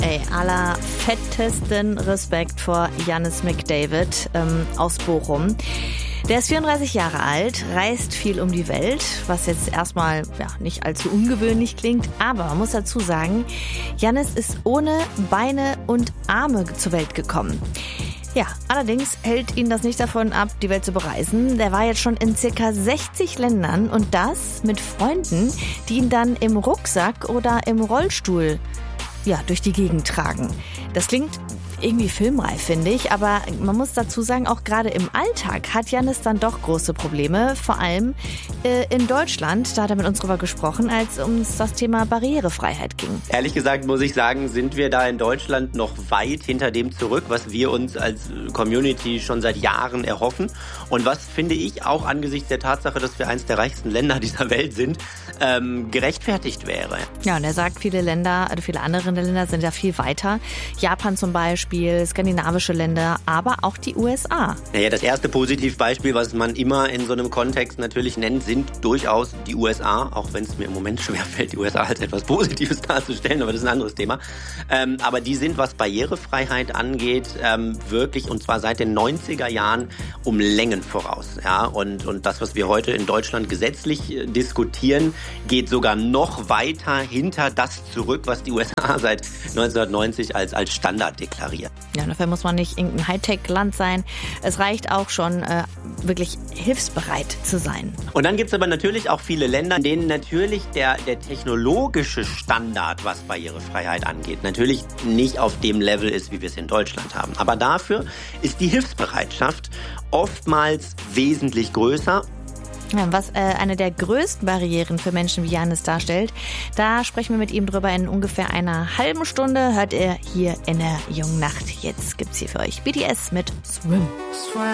allerfettesten Respekt vor Yannis McDavid aus Bochum. Der ist 34 Jahre alt, reist viel um die Welt, was jetzt erstmal nicht allzu ungewöhnlich klingt. Aber man muss dazu sagen, Yannis ist ohne Beine und Arme zur Welt gekommen. Ja, allerdings hält ihn das nicht davon ab, die Welt zu bereisen. Der war jetzt schon in circa 60 Ländern und das mit Freunden, die ihn dann im Rucksack oder im Rollstuhl durch die Gegend tragen. Das klingt irgendwie filmreif, finde ich, aber man muss dazu sagen, auch gerade im Alltag hat Yannis dann doch große Probleme, vor allem in Deutschland, da hat er mit uns drüber gesprochen, als es das Thema Barrierefreiheit ging. Ehrlich gesagt muss ich sagen, sind wir da in Deutschland noch weit hinter dem zurück, was wir uns als Community schon seit Jahren erhoffen und was, finde ich, auch angesichts der Tatsache, dass wir eines der reichsten Länder dieser Welt sind, gerechtfertigt wäre. Ja, und er sagt, viele andere Länder sind ja viel weiter. Japan zum Beispiel, skandinavische Länder, aber auch die USA. Naja, das erste Positivbeispiel, was man immer in so einem Kontext natürlich nennt, sind durchaus die USA, auch wenn es mir im Moment schwerfällt, die USA als etwas Positives darzustellen, aber das ist ein anderes Thema. Aber die sind, was Barrierefreiheit angeht, wirklich, und zwar seit den 90er Jahren, um Längen voraus. Ja? Und das, was wir heute in Deutschland gesetzlich diskutieren, geht sogar noch weiter hinter das zurück, was die USA seit 1990 als Standard deklariert. Ja, dafür muss man nicht irgendein Hightech-Land sein. Es reicht auch schon, wirklich hilfsbereit zu sein. Und dann gibt es aber natürlich auch viele Länder, in denen natürlich der technologische Standard, was Barrierefreiheit angeht, natürlich nicht auf dem Level ist, wie wir es in Deutschland haben. Aber dafür ist die Hilfsbereitschaft oftmals wesentlich größer. Was eine der größten Barrieren für Menschen wie Yannis darstellt, da sprechen wir mit ihm drüber in ungefähr einer halben Stunde. Hört ihr hier in der Jungen Nacht. Jetzt gibt's hier für euch BTS mit Swim.